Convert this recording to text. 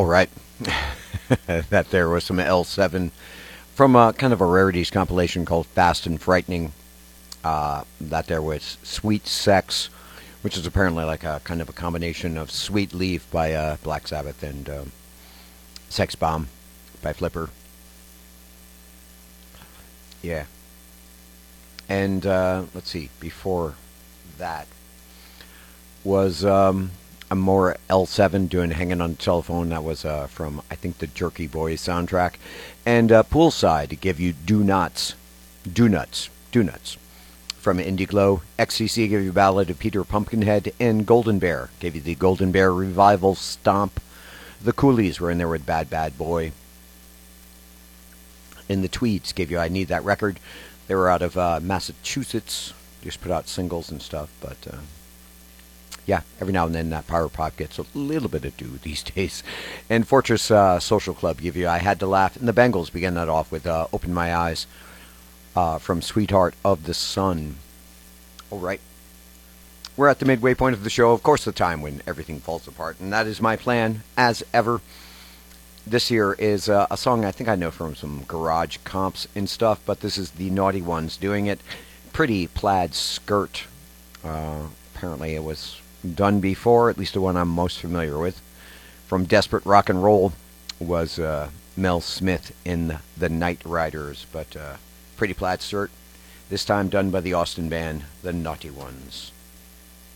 All right. That there was some L7 from kind of a rarities compilation called Fast and Frightening. That there was Sweet Sex, which is apparently like a kind of a combination of Sweet Leaf by Black Sabbath and Sex Bomb by Flipper. Yeah. And let's see, before that was a more L7 doing Hanging on the Telephone. That was from, I think, the Jerky Boys soundtrack. And Poolside to give you Do Nuts. Do Nuts. Do Nuts. From Indie Glow. XCC gave you Ballad of Peter Pumpkinhead. And Golden Bear gave you the Golden Bear Revival Stomp. The Coolies were in there with Bad Bad Boy. And the Tweeds gave you I Need That Record. They were out of Massachusetts. Just put out singles and stuff, but yeah, every now and then that power pop gets a little bit of due these days. And Fortress Social Club give you I Had to Laugh. And the Bengals began that off with Open My Eyes from Sweetheart of the Sun. All right. We're at the midway point of the show. Of course, the time when everything falls apart. And that is my plan, as ever. This here is a song I think I know from some garage comps and stuff, but this is the Naughty Ones doing it. Pretty Plaid Skirt. Apparently it was done before, at least the one I'm most familiar with. From Desperate Rock and Roll was Mel Smith in the Night Riders, but Pretty Plaid Skirt, this time done by the Austin band, the Naughty Ones.